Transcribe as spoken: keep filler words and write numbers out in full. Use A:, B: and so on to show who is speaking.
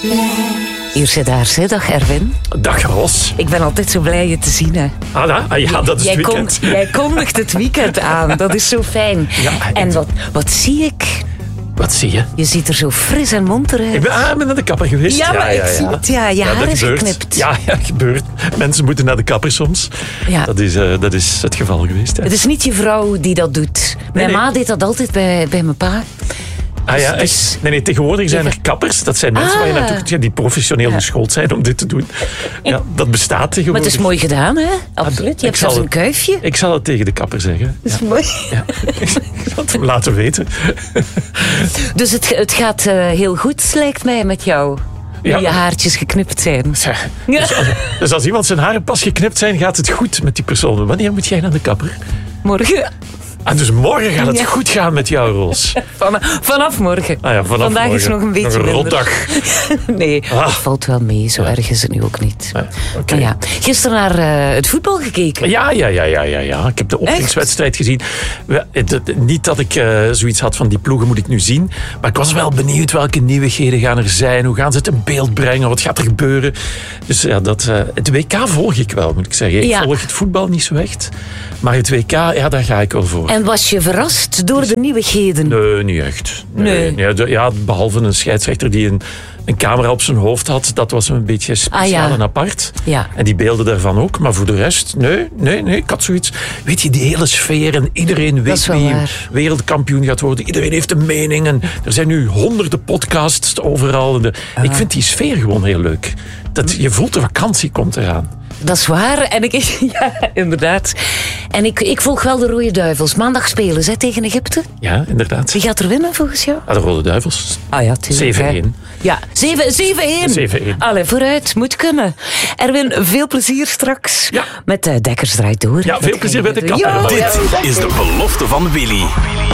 A: Hier zit daar, hè? Dag Erwin.
B: Dag Ros.
A: Ik ben altijd zo blij je te zien. Hè.
B: Ah, da? ah ja, dat is
A: jij
B: het weekend.
A: Kon, jij kondigt het weekend aan, dat is zo fijn.
B: Ja,
A: en wat, wat zie ik?
B: Wat zie je?
A: Je ziet er zo fris en monter uit.
B: Ik ben, ah, ik ben naar de kapper geweest.
A: Ja, maar ja, ik ja, zie het. Ja, je ja, haar is
B: gebeurt.
A: geknipt.
B: Ja, ja, gebeurt. Mensen moeten naar de kapper soms. Ja. Dat, is, uh, dat is het geval geweest. Ja.
A: Het is niet je vrouw die dat doet. Mijn nee, ma nee. deed dat altijd bij, bij mijn pa.
B: Ah ja, dus, nee, nee, tegenwoordig zijn er kappers. Dat zijn mensen ah. waar je naartoe kunt, die professioneel ja. geschoold zijn om dit te doen. Ja, dat bestaat tegenwoordig.
A: Maar het is mooi gedaan, hè? Absoluut. Je hebt zelfs een kuifje.
B: Ik zal het tegen de kapper zeggen.
A: Dat is
B: ja.
A: mooi.
B: Ja. Ik zal het hem laten weten.
A: Dus het, het gaat uh, heel goed, lijkt mij, met jou. Nu ja. je haartjes geknipt zijn.
B: Ja. Dus, als, dus als iemand zijn haren pas geknipt zijn, gaat het goed met die persoon. Wanneer moet jij naar de kapper?
A: Morgen.
B: Ah, dus morgen gaat het ja. goed gaan met jou, Roos.
A: Van, vanaf morgen.
B: Ah ja, vanaf
A: Vandaag
B: morgen.
A: is nog een beetje
B: nog een
A: minder.
B: rotdag.
A: Nee, ah. het valt wel mee. Zo ja. erg is het nu ook niet.
B: Nee, okay.
A: ja. Gisteren naar uh, het voetbal gekeken.
B: Ja, ja, ja, ja, ja, ja. Ik heb de openingswedstrijd gezien. Niet dat ik uh, zoiets had van die ploegen moet ik nu zien. Maar ik was wel benieuwd welke nieuwigheden gaan er zijn. Hoe gaan ze het in beeld brengen? Wat gaat er gebeuren? Dus ja, dat, uh, het W K volg ik wel, moet ik zeggen. Ik ja. volg het voetbal niet zo echt. Maar het W K, ja, daar ga ik wel voor.
A: En was je verrast door de nieuwigheden?
B: Nee, niet echt. Nee. nee. Ja, ja, behalve een scheidsrechter die een, een camera op zijn hoofd had. Dat was een beetje speciaal ah, ja. en apart.
A: Ja.
B: En die beelden daarvan ook. Maar voor de rest, nee, nee, nee. Ik had zoiets... Weet je, die hele sfeer en iedereen weet wie waar. wereldkampioen gaat worden. Iedereen heeft een mening. En er zijn nu honderden podcasts overal. De, ah. Ik vind die sfeer gewoon heel leuk. Dat, je voelt de vakantie komt eraan.
A: Dat is waar. En ik, ja, inderdaad. En ik, ik volg wel de Rode Duivels. Maandag spelen ze tegen Egypte.
B: Ja, inderdaad.
A: Wie gaat er winnen volgens jou?
B: Ah, de Rode Duivels.
A: Ah ja,
B: zeven-één.
A: Ja, zeven-één.
B: zeven-één.
A: Allee, vooruit. Moet kunnen. Erwin, veel plezier straks.
B: Ja.
A: Met uh, Dekkers draait door.
B: Ja, veel plezier met de kapper.
C: Dit is de belofte van Willy.